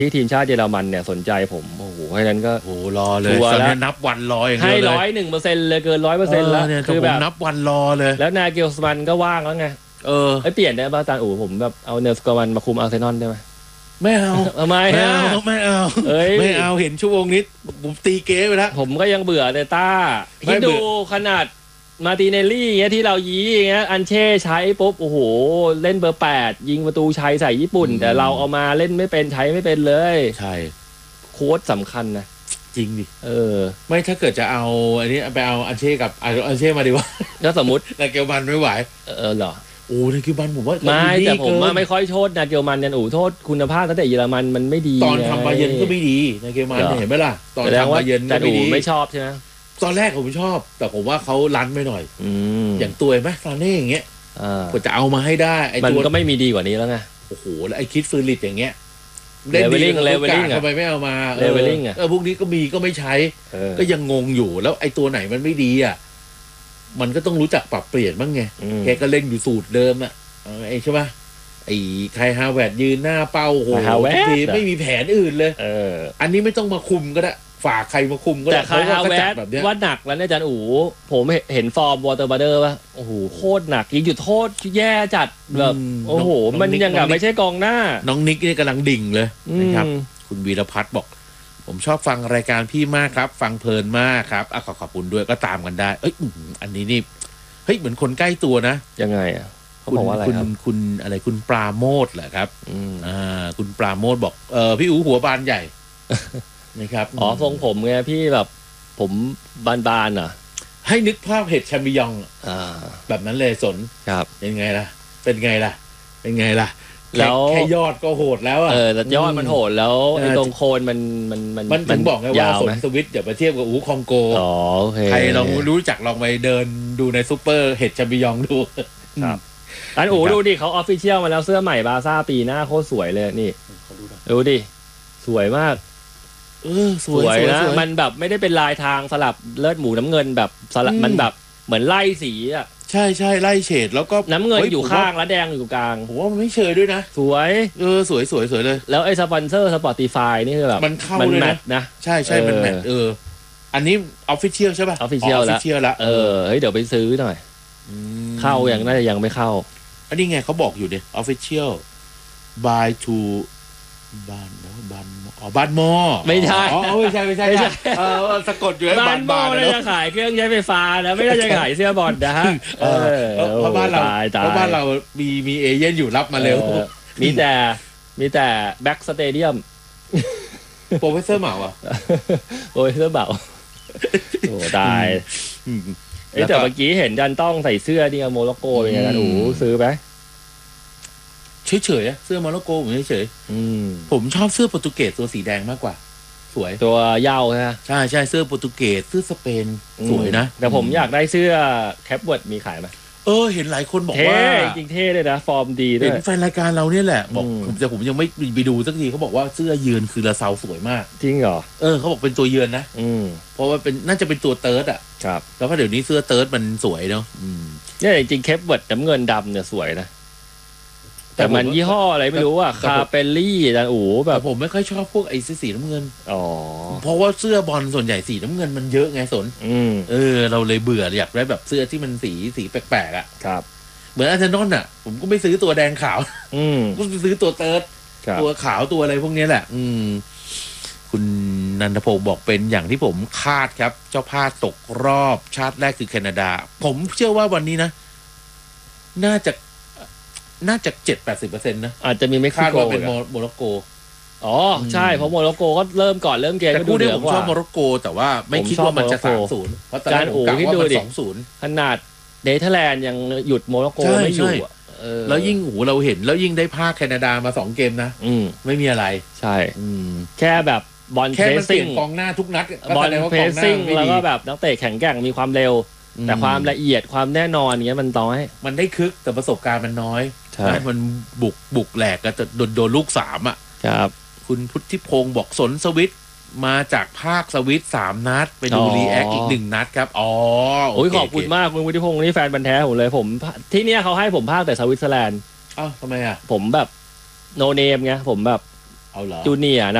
ที่ทีมชาติเยอรมันเนี่ยสนใจผมโอ้โหให้นั้นก็โอ้รอเลยตอนนี้นับวันรออย่างเดียวเลยให้100%เลยเกิน100%แล้วคือแบบนับวันรอเลยแล้วนาเกลสมันก็ว่างแล้วไงเปลี่ยนได้ป่ะอาจารย์ผมแบบเอาเนลสกอมันมาคุมอาร์เซนอลได้ไหมไม่เอาทำไมไม่เอาเห็นชั่วโมงนี้ผมตีเก๋ไปแล้วผมก็ยังเบื่อแต่ต้าคิดดูขนาดมาติเนลลี่เงี้ยที่เรายี้เงี้ยอันเช่ใช้ปุ๊บโอ้โหเล่นเบอร์8ยิงประตูชัยใส่ญี่ปุ่นแต่เราเอามาเล่นไม่เป็นใช้ไม่เป็นเลยใช่โค้ชสำคัญนะจริงดิไม่ถ้าเกิดจะเอาอันนี้ไปเอาอันเช่กับอันเช่มาดีว่าถ้าสมมตินาเกลมันไม่ไหวเหรอโอ้นาเกลมันผมว่าไม่แต่ผมไม่ค่อยโทษนาเกลมันเนี่ยโทษคุณภาพตั้งแต่เยอรมันมันไม่ดีตอนทำบาเยิร์นก็ไม่ดีนาเกลมันเห็นไหมล่ะตอนทำบาเยิร์นก็ไม่ดีไม่ชอบใช่ไหมตอนแรกผมชอบแต่ผมว่าเขาลั้นไปหน่อยอย่างตัวไหมตอนนี้อย่างเงี้ยก็จะเอามาให้ได้ไอ้ตัวมันก็ไม่มีดีกว่านี้แล้วไงโอ้โหแล้วไอ้คิดฟืริตอย่างเงี้ยเลเวลลิ่งทำไมไม่เอามาเลเวลลิ่งพวกนี้ก็มีก็ไม่ใช้ก็ยังงงอยู่แล้วไอ้ตัวไหนมันไม่ดีอ่ะมันก็ต้องรู้จักปรับเปลี่ยนบ้างไงแกก็เล่นอยู่สูตรเดิมอ่ะไอ้ใช่ป่ะไอ้ไคฮาเวิร์ดยืนหน้าเป้าโหทีไม่มีแผนอื่นเลยอันนี้ไม่ต้องมาคุมก็ได้ฝากใครมาคุมก็ได้แต่คาร์แวร์ว่าหนักแล้วเนี่ยอาจารย์ผมเห็นฟอร์มวอเตอร์บัตเตอร์ป่ะโอ้โหโคตรหนักยิงจุดโทษแย่จัดแบบโอ้โหมันยังกับไม่ใช่กองหน้าน้องนิกนี่กำลังดิ่งเลยนะครับคุณวีรพัฒน์บอกผมชอบฟังรายการพี่มากครับฟังเพลินมากครับขอบคุณด้วยก็ตามกันได้อันนี้นี่เฮ้ยเหมือนคนใกล้ตัวนะยังไงเขาบอกว่าอะไรครับคุณอะไรคุณปราโมทย์เหรอครับคุณปราโมทย์บอกพี่อู๋หัวบานใหญ่นะครับทรงผมไงพี่แบบผมบานๆอ่ะให้นึกภาพเห็ดแชมปิญองแบบนั้นเลยสนครับเป็นไงล่ะแล้วแค่ยอดก็โหดแล้วแต่ยอดมันโหดแล้วไอ้ตรงโคนมันถึงบอกไงว่าสนสวิตอย่าไปเทียบกับคองโกโอเคใครลองรู้จักลองไปเดินดูในซุปเปอร์เห็ดแชมปิญองดูครับอันดูดิเขาออฟฟิเชียลมาแล้วเสื้อใหม่บาซ่าปีหน้าโคตรสวยเลยนี่ดูดิสวยมากสวยนะมันแบบไม่ได้เป็นลายทางสลับเลือดหมูน้ำเงินแบบสลับมันแบบเหมือนไล่สีอ่ะใช่ไล่เฉดแล้วก็น้ำเงินอยู่ข้างแล้วแดงอยู่กลางผมว่ามันไม่เชยด้วยนะสวยสวยเลยแล้วไอ้สปอนเซอร์ Spotify นี่คือแบบมันเข้าเลยนะใช่มันแมทอันนี้ออฟฟิเชียลใช่ป่ะออฟฟิเชียลแล้วเฮ้ยเดี๋ยวไปซื้อหน่อยเข้ายังน่าจะยังไม่เข้าอันนี้ไงเขาบอกอยู่ดิออฟฟิเชียล by to บ้านมอไม่ใช่ไม่ใช่สะกดอยู่ในบ้านมอเลยจะขายเครื่องใช้ไฟฟ้านะไม่ได้จะขายเสื้อบอลนะฮะเพราะบ้านเรามีเอเย่นอยู่รับมาเร็วมีแต่แบ็กสเตเดียมโปรเฟสเซอร์เหมาโปรเฟสเซอร์เหมาโอ้ตายแต่เมื่อกี้เห็นจันต้องใส่เสื้อนี่โมร็อกโกเป็นไงกันซื้อไหมเฉยๆเสื้อโมร็อกโกผมเฉยๆผมชอบเสื้อโปรตุเกสตัวสีแดงมากกว่าสวยตัวเย้าใช่ไหมใช่เสื้อโปรตุเกสเสื้อสเปนสวยนะแต่ผมอยากได้เสื้อแคปเวิร์ดมีขายไหมเห็นหลายคนบอกว่าจริงเท่เลยนะฟอร์มดีด้วยเห็นแฟนรายการเราเนี่ยแหละบอกแต่ผมยังไม่ไปดูสักทีเขาบอกว่าเสื้อเยือนคือลาซาวสวยมากจริงเหรอเขาบอกเป็นตัวเยือนนะเพราะว่าเป็นน่าจะเป็นตัวเติร์ดอ่ะครับแล้วก็เดี๋ยวนี้เสื้อเติร์ดมันสวยเนาะเนี่ยจริงแคปเวิร์ดน้ำเงินดำเนี่ยสวยนะแต่มันยี่ห้ออะไรไม่รู้อ่ะคาเปลลี่นะแบบผมไม่ค่อยชอบพวกไอ้สีน้ำเงินเพราะว่าเสื้อบอลส่วนใหญ่สีน้ำเงินมันเยอะไงสนเราเลยเบื่ออยากได้แบบเสื้อที่มันสีแปลกๆอ่ะครับเหมือนอาร์เซนอลอ่ะผมก็ไม่ซื้อตัวแดงขาวก็ซื้อตัวเติร์ดตัวขาวตัวอะไรพวกนี้แหละคุณนันทพงศ์บอกเป็นอย่างที่ผมคาดครับเจ้าภาพตกรอบชาติแรกคือแคนาดาผมเชื่อว่าวันนี้นะน่าจะ 70-80% นะอาจจะมีเม็กซิโกเป็นโมร็อกโกใช่เพราะโมร็อกโกก็เริ่มก่อนเริ่มเกมก็ดูเดือดกว่าผมชอบโมร็อกโกแต่ว่าไม่คิดว่ามันจะ 3-0 เพราะตอนแรกผมกะว่ามัน 2-0 ขนาดเนเธอร์แลนด์ยังหยุดโมร็อกโกไม่อยู่แล้วยิ่งเราเห็นแล้วยิ่งได้ภาคแคนาดามา2เกมนะไม่มีอะไรใช่แค่แบบบอลเพรสซิ่งกองหน้าทุกนัดบอลเพรสซิ่งแล้วก็แบบนักเตะแข็งแกร่งมีความเร็วแต่ความละเอียดความแน่นอนเงี้ยมันน้อยมันได้คึกแต่ประสบการณ์มันน้อยมันบุกแหลกก็จะโดนลูก3อ่ะครับคุณพุทธิพงศ์บอกสนสวิตมาจากภาคสวิต3นัดไปดูรีแอคอีก1นัดครับโอ้ยขอบคุณมากคุณพุทธิพงศ์นี่แฟนบันแท้ผมเลยผมที่เนี้ยเขาให้ผมภาคแต่สวิตเซอร์แลนด์ทำไมอ่ะผมแบบโนเนมไงผมแบบเอาเหรอจูเนียร์นะ